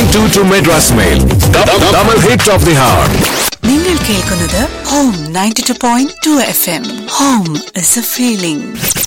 992 to Madras Mail. Tamil hit of the hour. നിങ്ങൾ കേൾക്കുന്നത് home 92.2 FM. Home is a feeling.